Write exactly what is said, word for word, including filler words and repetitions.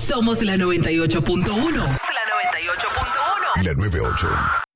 Somos la noventa y ocho punto uno. La noventa y ocho punto uno. La noventa y ocho.